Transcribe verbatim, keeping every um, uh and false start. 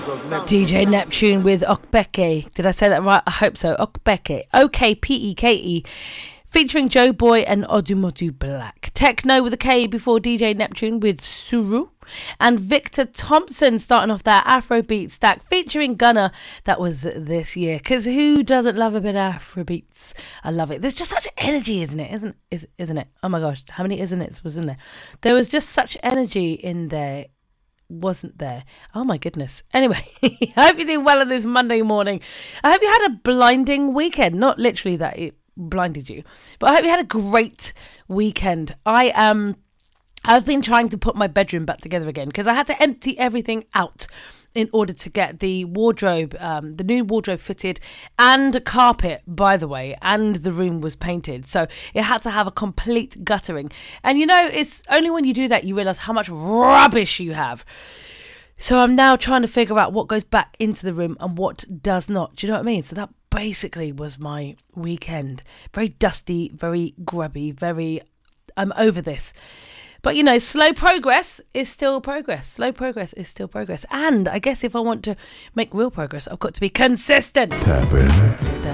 D J Neptune with Okpeke. Did I say that right? I hope so. Okpeke. O K P E K E. Featuring Joe Boy and Odumodu Black. Techno with a K before D J Neptune with Suru. And Victor Thompson starting off that Afrobeat stack featuring Gunna. That was this year. Because who doesn't love a bit of Afrobeats? I love it. There's just such energy, isn't it? Isn't, is, isn't it? Oh my gosh. How many isn't it was in there? There was just such energy in there. Wasn't there? Oh my goodness. Anyway, I hope you're doing well on this Monday morning. I hope you had a blinding weekend. Not literally that it blinded you, but I hope you had a great weekend. I um I've been trying to put my bedroom back together again because I had to empty everything out in order to get the wardrobe, um, the new wardrobe fitted and a carpet, by the way, and the room was painted. So it had to have a complete guttering. And you know, it's only when you do that you realise how much rubbish you have. So I'm now trying to figure out what goes back into the room and what does not. Do you know what I mean? So that basically was my weekend. Very dusty, very grubby, very... I'm over this. But, you know, slow progress is still progress. Slow progress is still progress. And I guess if I want to make real progress, I've got to be consistent. Tap in.